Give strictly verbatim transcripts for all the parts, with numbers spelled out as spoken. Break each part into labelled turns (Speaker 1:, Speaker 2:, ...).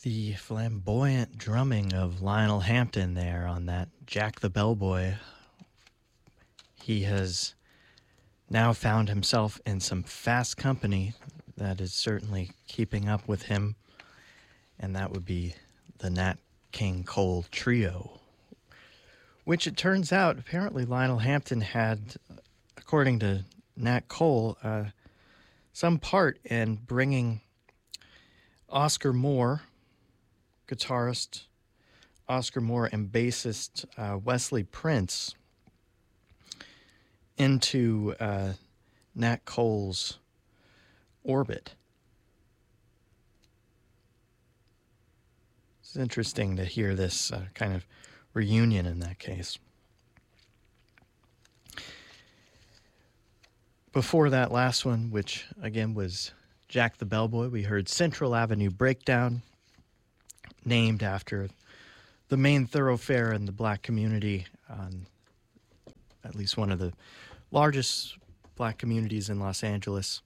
Speaker 1: The flamboyant drumming of Lionel Hampton there on that Jack the Bellboy. He has now found himself in some fast company that is certainly keeping up with him, and that would be the Nat King Cole Trio, which it turns out apparently Lionel Hampton had, according to Nat Cole, uh, some part in bringing Oscar Moore, guitarist Oscar Moore, and bassist uh, Wesley Prince into uh, Nat Cole's orbit. It's interesting to hear this uh, kind of reunion in that case. Before that last one, which again was Jack the Bellboy, we heard Central Avenue Breakdown, named after the main thoroughfare in the black community, on at least one of the largest black communities in Los Angeles,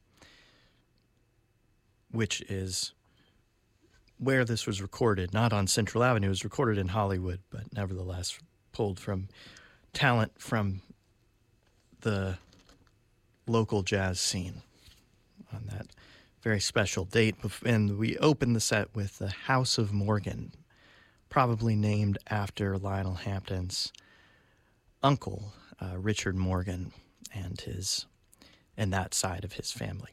Speaker 1: which is where this was recorded. Not on Central Avenue, it was recorded in Hollywood, but nevertheless pulled from talent from the local jazz scene on that very special date. And we opened the set with the House of Morgan, probably named after Lionel Hampton's uncle, uh, Richard Morgan, and his and that side of his family.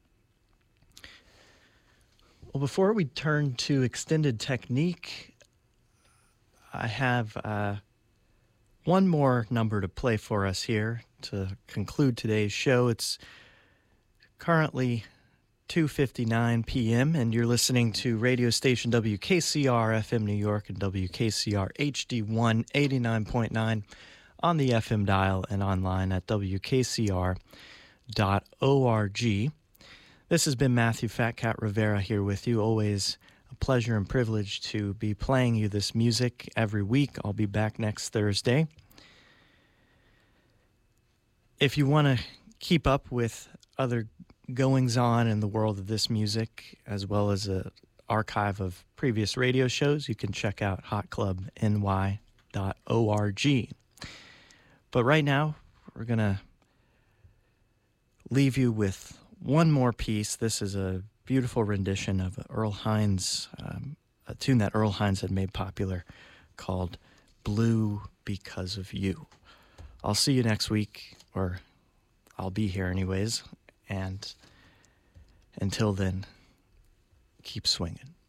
Speaker 1: Well, before we turn to extended technique, I have uh, one more number to play for us here to conclude today's show. It's currently two fifty-nine p.m., and you're listening to radio station W K C R F M New York and W K C R H D one eighty-nine point nine on the F M dial and online at W K C R dot org. This has been Matthew Fat Cat Rivera here with you. Always a pleasure and privilege to be playing you this music every week. I'll be back next Thursday. If you want to keep up with other goings-on in the world of this music, as well as an archive of previous radio shows, you can check out hot club N Y dot org. But right now, we're going to leave you with one more piece. This is a beautiful rendition of Earl Hines, um, a tune that Earl Hines had made popular called Blue Because of You. I'll see you next week, or I'll be here anyways. And until then, keep swinging.